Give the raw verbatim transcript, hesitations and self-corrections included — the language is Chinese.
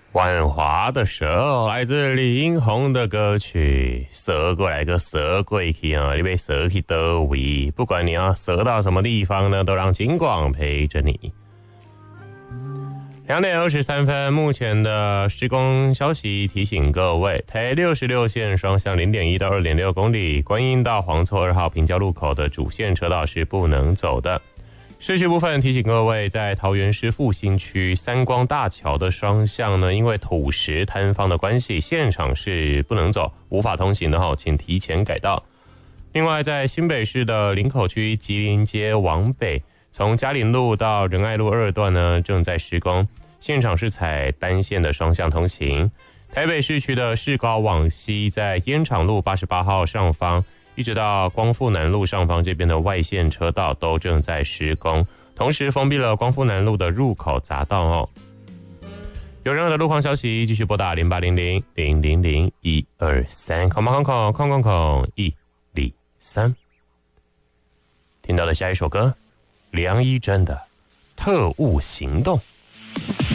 万华的蛇来自李英宏的歌曲，蛇过来个蛇过去啊，你被蛇去得位，不管你要蛇到什么地方呢，都让金广陪着你。两点二十三分，目前的施工消息提醒各位，台六十六线双向 零点一 到 二点六 公里，观音到黄厝二号平交路口的主线车道是不能走的。市区部分提醒各位，在桃园市复兴区三光大桥的双向呢，因为土石坍方的关系，现场是不能走，无法通行的哈，请提前改道。另外，在新北市的林口区吉林街往北，从嘉林路到仁爱路二段呢，正在施工，现场是采单线的双向通行。台北市区的市高往西，在烟厂路八十八号上方，一直到光复南路上方这边的外线车道都正在施工，同时封闭了光复南路的入口匝道哦。有任何的路况消息，继续拨打零八零零零零零一二三，空空空空空空一零三。听到的下一首歌，梁一真的《特务行动》。